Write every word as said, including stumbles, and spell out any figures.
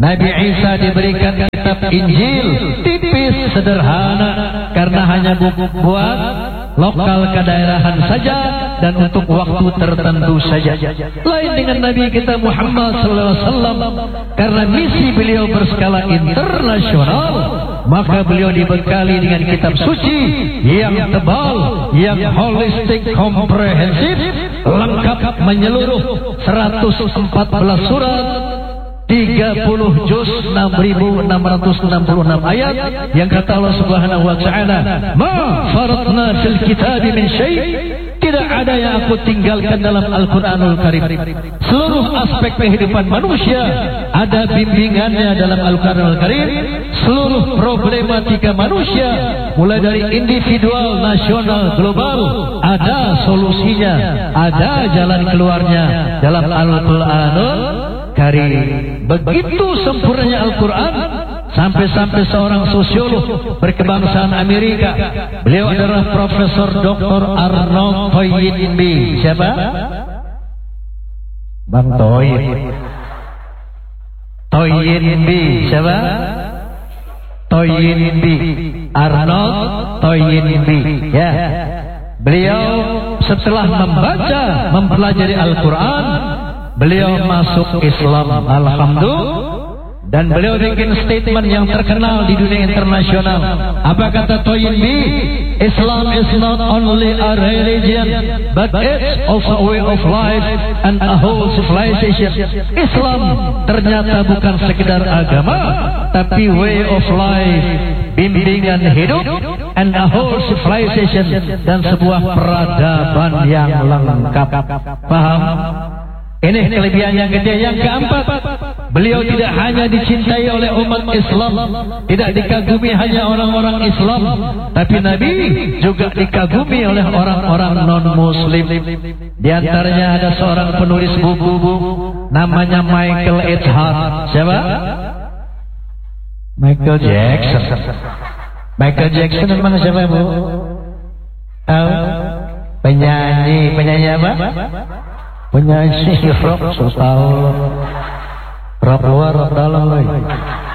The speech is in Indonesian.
Nabi Isa diberikan kitab Injil, tipis, sederhana, karena hanya buat lokal kedaerahan saja dan untuk waktu tertentu saja. Lain dengan Nabi kita Muhammad sallallahu alaihi wasallam, karena misi beliau berskala internasional, maka beliau dibekali dengan kitab suci yang tebal, yang holistik, komprehensif, lengkap, menyeluruh, seratus empat belas surat, tiga puluh juz, enam ribu enam ratus enam puluh enam ayat, yang kata Allah Subhanahu wa taala, "Ma faratna fil kitab min syai'." Tidak ada yang aku tinggalkan dalam Al-Qur'anul Karim. Seluruh aspek kehidupan manusia ada bimbingannya dalam Al-Qur'anul Karim. Seluruh problematika manusia, mulai dari individual, nasional, global, ada solusinya, ada jalan keluarnya dalam Al-Qur'anul Karim. Begitu sempurnanya Al-Quran, sampai-sampai seorang sosiolog berkebangsaan Amerika, beliau adalah Profesor Doktor Arnold Toynbee. Siapa? Bang Toyn. Toynbee. Siapa? Toynbee. Arnold Toynbee. Ya. Beliau setelah membaca, mempelajari Al-Quran, beliau masuk Islam, alhamdulillah, dan beliau bikin statement yang terkenal di dunia internasional. Apa kata Toynbee? Islam is not only a religion, but it's also a way of life and a whole civilization. Islam ternyata bukan sekedar agama, tapi way of life, bimbingan hidup, and a whole civilization, dan sebuah peradaban yang lengkap. Paham? Ini kelebihan yang gede. Yang keempat, beliau tidak hanya dicintai oleh umat Islam, tidak dikagumi hanya orang-orang Islam, tapi Nabi juga dikagumi oleh orang-orang non-Muslim. Di antaranya ada seorang penulis buku, namanya Michael H. Hart. Siapa? Michael Jackson. Michael Jackson memang siapa, Bu? Oh, penyanyi. Penyanyi apa? Penyanyi rock, so tahu rock luar, rock dalam lagi.